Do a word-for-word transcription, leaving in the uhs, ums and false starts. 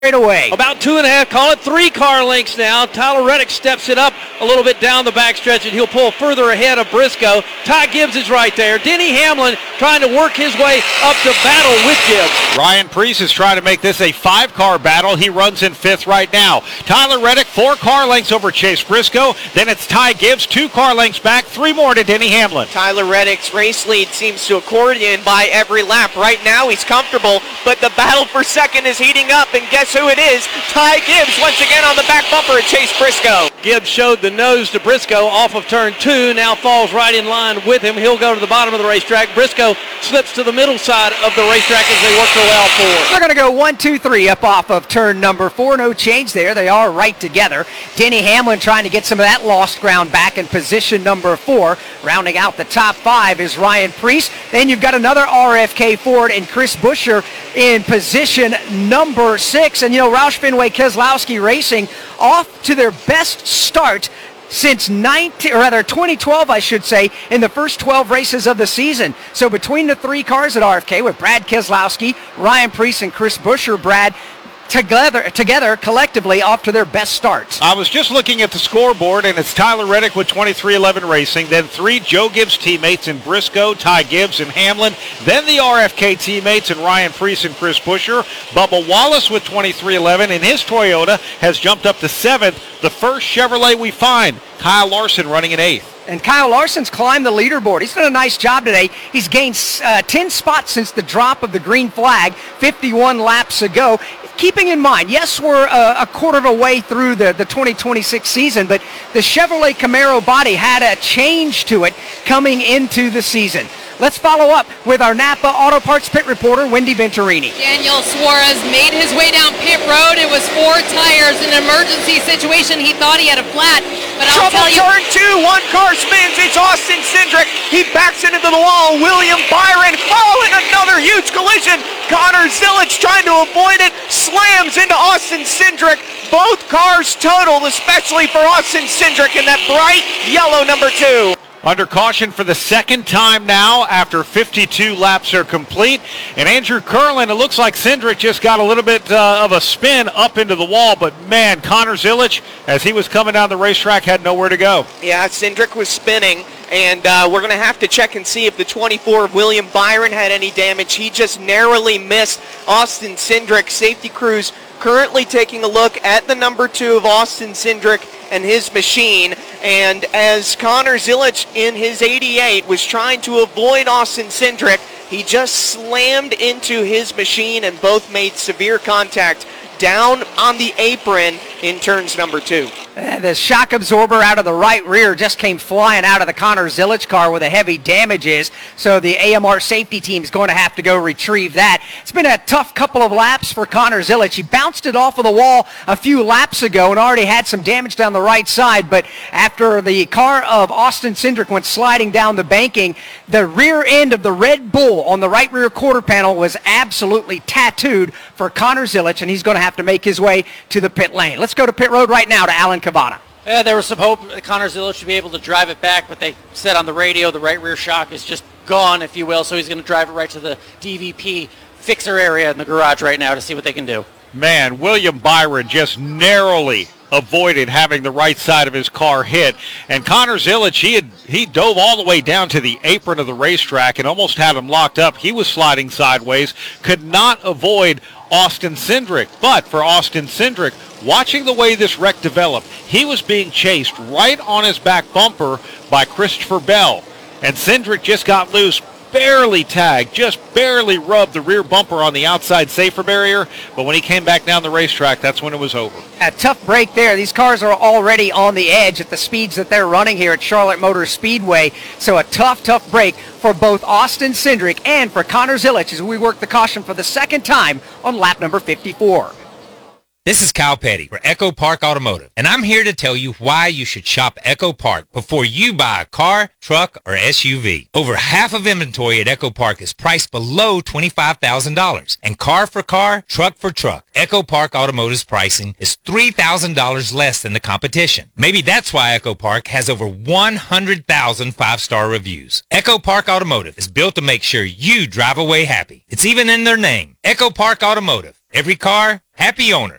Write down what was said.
away. About two and a half, call it three car lengths now. Tyler Reddick steps it up a little bit down the backstretch, and he'll pull further ahead of Briscoe. Ty Gibbs is right there. Denny Hamlin trying to work his way up to battle with Gibbs. Ryan Preece is trying to make this a five-car battle. He runs in fifth right now. Tyler Reddick, four car lengths over Chase Briscoe. Then it's Ty Gibbs, two car lengths back, three more to Denny Hamlin. Tyler Reddick's race lead seems to accordion by every lap. Right now he's comfortable, but the battle for second is heating up, and guess who it is? Ty Gibbs once again on the back bumper at Chase Briscoe. Gibbs showed the nose to Briscoe off of turn two, now falls right in line with him. He'll go to the bottom of the racetrack. Briscoe slips to the middle side of the racetrack as they work their way out forward. They're going to go one, two, three up off of turn number four. No change there. They are right together. Denny Hamlin trying to get some of that lost ground back in position number four. Rounding out the top five is Ryan Preece. Then you've got another R F K Ford and Chris Buescher in position number six. And, you know, Roush Fenway Keselowski Racing off to their best start since nineteen, or rather twenty twelve, I should say, in the first twelve races of the season. So between the three cars at R F K with Brad Keselowski, Ryan Preece, and Chris Buescher, Brad, together, together collectively off to their best starts. I was just looking at the scoreboard, and it's Tyler Reddick with twenty-three eleven Racing, then three Joe Gibbs teammates in Briscoe, Ty Gibbs, and Hamlin, then the R F K teammates in Ryan Preece and Chris Buescher. Bubba Wallace with twenty-three eleven, and his Toyota has jumped up to seventh, the first Chevrolet we find. Kyle Larson running in eighth. And Kyle Larson's climbed the leaderboard. He's done a nice job today. He's gained uh, ten spots since the drop of the green flag fifty-one laps ago. Keeping in mind, yes, we're uh, a quarter of a way through the, the twenty twenty-six season, but the Chevrolet Camaro body had a change to it coming into the season. Let's follow up with our Napa Auto Parts pit reporter, Wendy Venturini. Daniel Suarez made his way down pit road. It was four tires, an emergency situation. He thought he had a flat, but I'll Trouble tell you. turn two, one car spins. It's Austin Cindric. He backs into the wall. William Byron following another huge collision. Connor Zilic trying to avoid it, slams into Austin Cindric. Both cars totaled, especially for Austin Cindric in that bright yellow number two. Under caution for the second time now after fifty-two laps are complete. And Andrew Curlin, it looks like Cindric just got a little bit uh, of a spin up into the wall. But, man, Connor Zilic, as he was coming down the racetrack, had nowhere to go. Yeah, Cindric was spinning. And uh, we're going to have to check and see if the twenty-four of William Byron had any damage. He just narrowly missed Austin Cindric. Safety crews currently taking a look at the number two of Austin Cindric and his machine. And as Connor Zilic in his eighty-eight was trying to avoid Austin Cindric, he just slammed into his machine and both made severe contact down on the apron in turns number two. And the shock absorber out of the right rear just came flying out of the Connor Zilic car where the heavy damage is. So the A M R safety team is going to have to go retrieve that. It's been a tough couple of laps for Connor Zilic. He bounced it off of the wall a few laps ago and already had some damage down the right side. But after the car of Austin Cindric went sliding down the banking, the rear end of the Red Bull on the right rear quarter panel was absolutely tattooed for Connor Zilic, and he's going to have to make his way to the pit lane. Let's go to pit road right now to Alan Cavana. Yeah, there was some hope that Connor Zilic should be able to drive it back, but they said on the radio the right rear shock is just gone, if you will, so he's going to drive it right to the D V P fixer area in the garage right now to see what they can do. Man, William Byron just narrowly avoided having the right side of his car hit. And Connor Zilic, he had he dove all the way down to the apron of the racetrack and almost had him locked up. He was sliding sideways, could not avoid Austin Cindric. But for Austin Cindric, watching the way this wreck developed, he was being chased right on his back bumper by Christopher Bell. And Cindric just got loose, barely tagged, just barely rubbed the rear bumper on the outside safer barrier. But when he came back down the racetrack, that's when it was over. A tough break there. These cars are already on the edge at the speeds that they're running here at Charlotte Motor Speedway. So a tough, tough break for both Austin Cindric and for Connor Zilic as we work the caution for the second time on lap number fifty-four. This is Kyle Petty for Echo Park Automotive, and I'm here to tell you why you should shop Echo Park before you buy a car, truck, or S U V. Over half of inventory at Echo Park is priced below twenty-five thousand dollars, and car for car, truck for truck, Echo Park Automotive's pricing is three thousand dollars less than the competition. Maybe that's why Echo Park has over one hundred thousand five-star reviews. Echo Park Automotive is built to make sure you drive away happy. It's even in their name, Echo Park Automotive. Every car Happy owner.